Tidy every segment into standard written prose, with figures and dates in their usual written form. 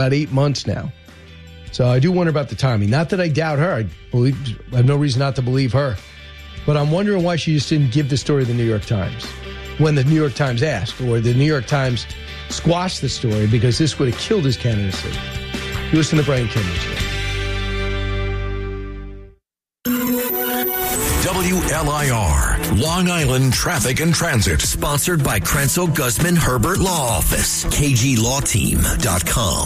about 8 months now. So I do wonder about the timing. Not that I doubt her. I have no reason not to believe her. But I'm wondering why she just didn't give the story to the New York Times when the New York Times asked, or the New York Times squashed the story, because this would have killed his candidacy. You listen to Brian Kilmeade Show. WLIR, Long Island Traffic and Transit. Sponsored by Krenzel Guzman Herbert Law Office. KGLawTeam.com.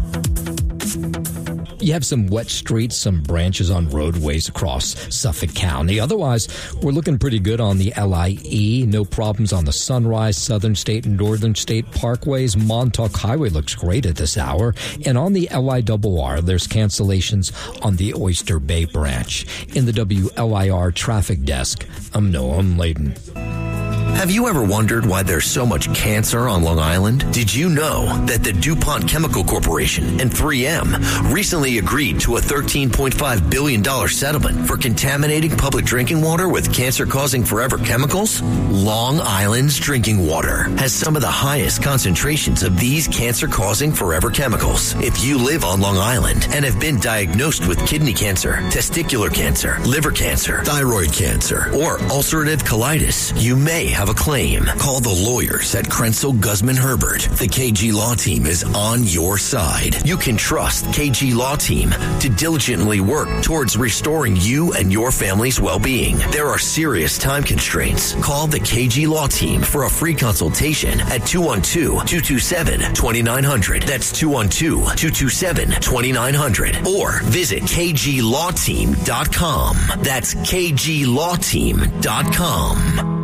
You have some wet streets, some branches on roadways across Suffolk County. Otherwise, we're looking pretty good on the LIE. No problems on the Sunrise, Southern State, and Northern State Parkways. Montauk Highway looks great at this hour. And on the LIRR, there's cancellations on the Oyster Bay branch. In the WLIR traffic desk, I'm Noam Layden. Have you ever wondered why there's so much cancer on Long Island? Did you know that the DuPont Chemical Corporation and 3M recently agreed to a $13.5 billion settlement for contaminating public drinking water with cancer-causing forever chemicals? Long Island's drinking water has some of the highest concentrations of these cancer-causing forever chemicals. If you live on Long Island and have been diagnosed with kidney cancer, testicular cancer, liver cancer, thyroid cancer, or ulcerative colitis, you may have a claim. Call the lawyers at Krenzel Guzman Herbert. The KG Law Team is on your side. You can trust KG Law Team to diligently work towards restoring you and your family's well-being. There are serious time constraints. Call the KG Law Team for a free consultation at 212-227-2900. That's 212-227-2900. Or visit KGLawTeam.com. That's KGLawTeam.com.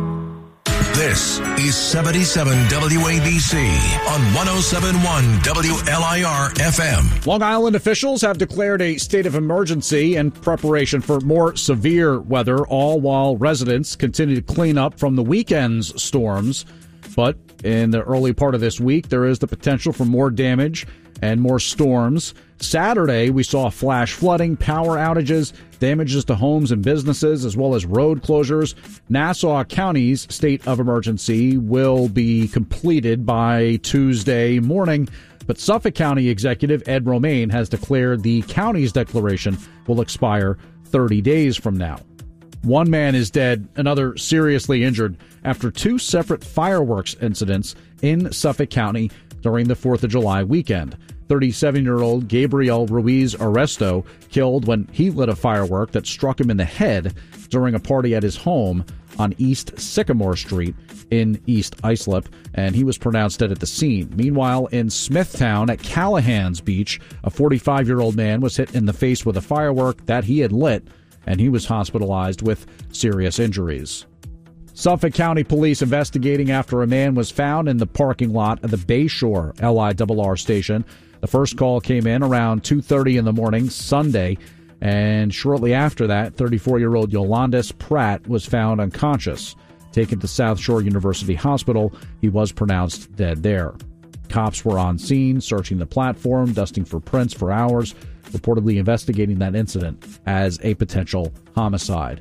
This is 77 WABC on 107.1 WLIR FM. Long Island officials have declared a state of emergency in preparation for more severe weather, all while residents continue to clean up from the weekend's storms. But in the early part of this week, there is the potential for more damage and more storms. Saturday, we saw flash flooding, power outages, damages to homes and businesses, as well as road closures. Nassau County's state of emergency will be completed by Tuesday morning, but Suffolk County Executive Ed Romaine has declared the county's declaration will expire 30 days from now. One man is dead, another seriously injured after two separate fireworks incidents in Suffolk County during the 4th of July weekend. 37-year-old Gabriel Ruiz Arresto killed when he lit a firework that struck him in the head during a party at his home on East Sycamore Street in East Islip, and he was pronounced dead at the scene. Meanwhile, in Smithtown at Callahan's Beach, a 45-year-old man was hit in the face with a firework that he had lit, and he was hospitalized with serious injuries. Suffolk County Police investigating after a man was found in the parking lot of the Bayshore LIRR station. The first call came in around 2:30 in the morning Sunday, and shortly after that, 34-year-old Yolandis Pratt was found unconscious. Taken to South Shore University Hospital, he was pronounced dead there. Cops were on scene, searching the platform, dusting for prints for hours, reportedly investigating that incident as a potential homicide.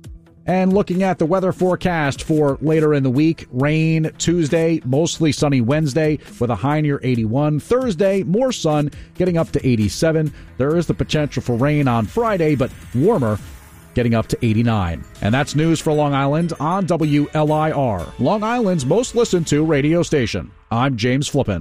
And looking at the weather forecast for later in the week, rain Tuesday, mostly sunny Wednesday with a high near 81. Thursday, more sun, getting up to 87. There is the potential for rain on Friday, but warmer, getting up to 89. And that's news for Long Island on WLIR, Long Island's most listened to radio station. I'm James Flippin.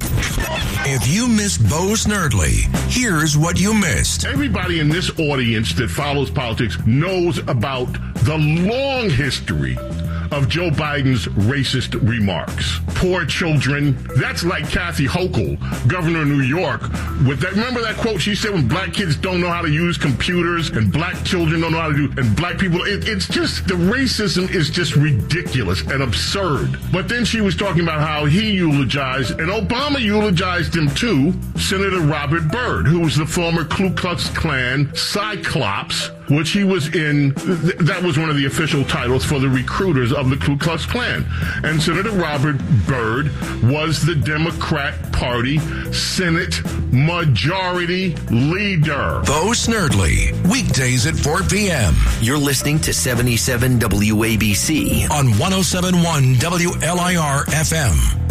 If you missed Bo Snerdley, here's what you missed. Everybody in this audience that follows politics knows about the long history of Joe Biden's racist remarks. Poor children. That's like Kathy Hochul, governor of New York, with that. Remember that quote she said, when black kids don't know how to use computers and black children don't know how to do, and black people, it's just, the racism is just ridiculous and absurd. But then she was talking about how he eulogized, and Obama eulogized him too, Senator Robert Byrd, who was the former Ku Klux Klan Cyclops, which he was in. That was one of the official titles for the recruiters of the Ku Klux Klan. And Senator Robert Byrd was the Democrat Party Senate Majority Leader. Bo Snerdley, weekdays at 4 p.m. You're listening to 77 WABC on 107.1 WLIR FM.